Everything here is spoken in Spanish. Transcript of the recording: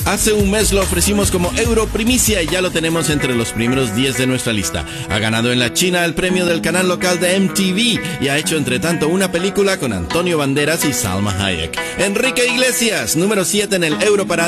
Hace un mes lo ofrecimos como Europrimicia y ya lo tenemos entre los primeros 10 de nuestra lista. Ha ganado en la China el premio del canal local de MTV y ha hecho entre tanto una película con Antonio Banderas y Salma Hayek. Enrique Iglesias, número 7 en el Europarade.